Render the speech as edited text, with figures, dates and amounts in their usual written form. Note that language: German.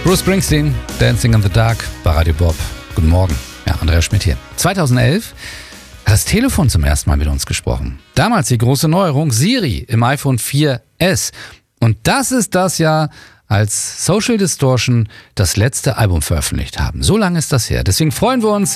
Bruce Springsteen, Dancing in the Dark bei Radio Bob. Guten Morgen, ja, Andreas Schmidt hier. 2011 hat das Telefon zum ersten Mal mit uns gesprochen. Damals die große Neuerung Siri im iPhone 4S. Und das ist das Jahr, als Social Distortion das letzte Album veröffentlicht haben. So lange ist das her. Deswegen freuen wir uns